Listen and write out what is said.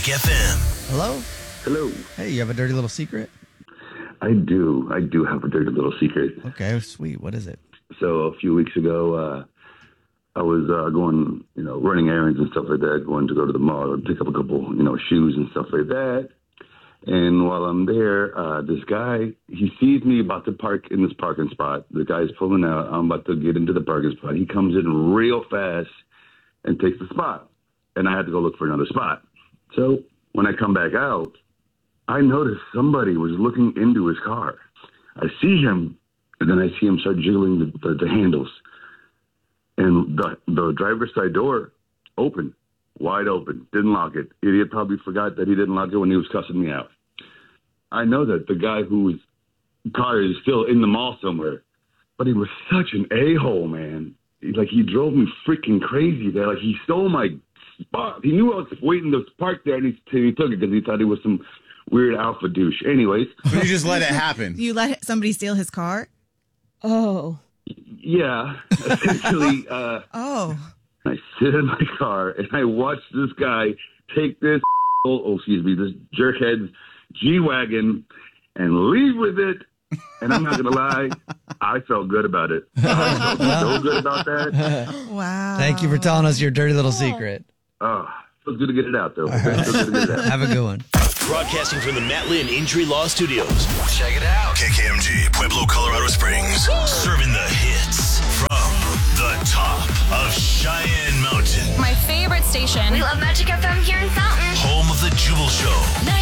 FM. Hello? Hello. Hey, you have a dirty little secret? I do. I do have a dirty little secret. Okay, sweet. What is it? So a few weeks ago, I was going, running errands and stuff like that, going to go to the mall and pick up a couple, shoes and stuff like that. And while I'm there, this guy, he sees me about to park in this parking spot. The guy's pulling out. I'm about to get into the parking spot. He comes in real fast and takes the spot. And I had to go look for another spot. So when I come back out, I noticed somebody was looking into his car. I see him, and then I see him start jiggling the handles. And the driver's side door open, wide open, didn't lock it. Idiot probably forgot that he didn't lock it when he was cussing me out. I know that the guy whose car is still in the mall somewhere, but he was such an a-hole, man. He drove me freaking crazy there. Like, he stole my spot. He knew I was waiting to park there, and he took it because he thought he was some weird alpha douche. Anyways. So you just let it happen. You let somebody steal his car? Oh. Yeah. Essentially, I sit in my car, and I watch this guy take this this jerkhead's G-Wagon and leave with it. And I'm not going to lie, I felt good about it. I felt so good about that. Wow. Thank you for telling us your dirty little secret. Oh, feels good to get it out, though. Have a good one. Broadcasting from the Matt Lynn Injury Law Studios. Check it out. KKMG, Pueblo, Colorado Springs. Serving the hits from the top of Cheyenne Mountain. My favorite station. We love Magic FM here in Fountain. Home of the Jubal Show.